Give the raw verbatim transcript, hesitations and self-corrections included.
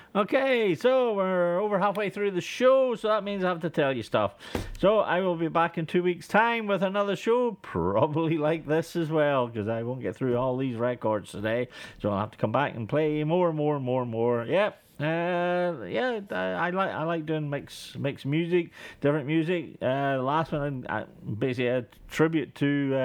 Okay, so we're over halfway through the show, so that means I have to tell you stuff. So I will be back in two weeks' time with another show, probably like this as well, because I won't get through all these records today. So I'll have to come back and play more, more, more, more. Yep. Uh, yeah, I, I like I like doing mix mix music, different music. Uh, the last one, I, I basically a tribute to. Uh,